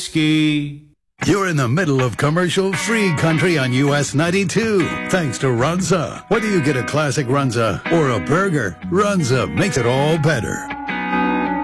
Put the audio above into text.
whiskey. You're in the middle of commercial-free country on US 92, thanks to Runza. Whether you get a classic Runza or a burger, Runza makes it all better.